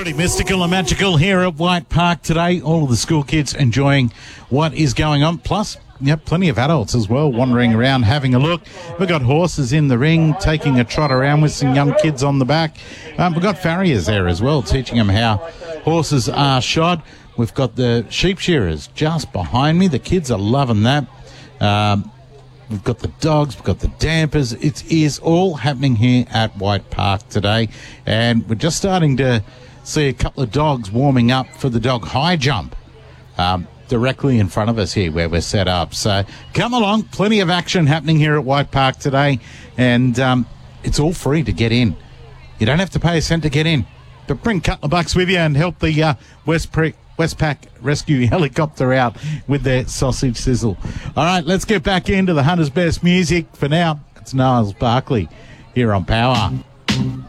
Pretty mystical and magical here at White Park today. All of the school kids enjoying what is going on. Plus, plenty of adults as well wandering around having a look. We've got horses in the ring taking a trot around with some young kids on the back. We've got farriers there as well, teaching them how horses are shod. We've got the sheep shearers just behind me. The kids are loving that. We've got the dogs, we've got the dampers. It is all happening here at White Park today. And we're just starting to see a couple of dogs warming up for the dog high jump directly in front of us here where we're set up. So come along, plenty of action happening here at White Park today. And it's all free to get in. You don't have to pay a cent to get in. But bring a couple of bucks with you and help the Westpac Rescue Helicopter out with their sausage sizzle. All right, let's get back into the Hunter's Best music. For now, it's Niles Barkley here on Power.